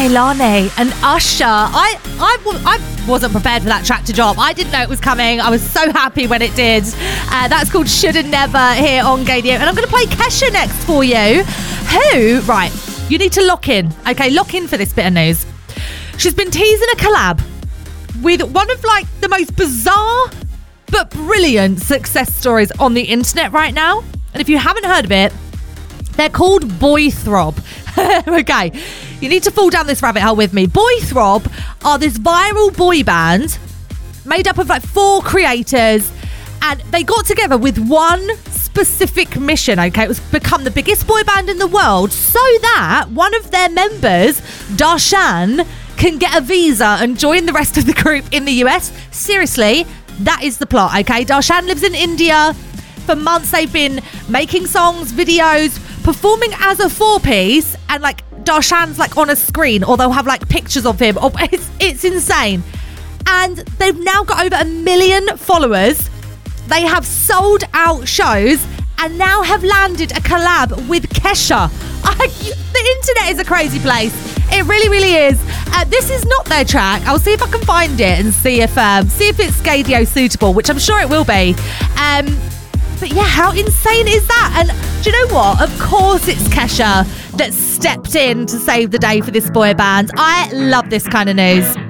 Kehlani and Usher. I wasn't prepared for that track to drop. I didn't know it was coming. I was so happy when it did. That's called Shoulda Never here on Gaydio. And I'm going to play Kesha next for you. Who, right, you need to lock in. Okay, lock in for this bit of news. She's been teasing a collab with one of like the most bizarre but brilliant success stories on the internet right now. And if you haven't heard of it, they're called Boythrob. Okay, you need to fall down this rabbit hole with me. Boythrob are this viral boy band made up of like 4 creators, and they got together with one specific mission, okay? It was become the biggest boy band in the world so that one of their members, Darshan, can get a visa and join the rest of the group in the US. Seriously, that is the plot, okay? Darshan lives in India. For months they've been making songs, videos, performing as a 4-piece, and like Darshan's like on a screen, or they'll have like pictures of him. It's insane. And they've now got over 1 million followers. They have sold out shows and now have landed a collab with Kesha. The internet is a crazy place. It really, really is. This is not their track. I'll see if I can find it and see if it's Gaydio suitable, which I'm sure it will be. But yeah, how insane is that? And do you know what? Of course it's Kesha that stepped in to save the day for this boy band. I love this kind of news.